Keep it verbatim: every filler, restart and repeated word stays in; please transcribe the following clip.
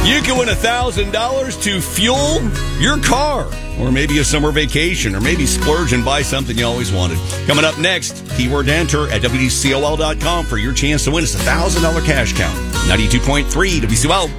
You can win one thousand dollars to fuel your car, or maybe a summer vacation, or maybe splurge and buy something you always wanted. Coming up next, keyword enter at W C O L dot com for your chance to win us a one thousand dollars cash count. ninety-two point three W C O L.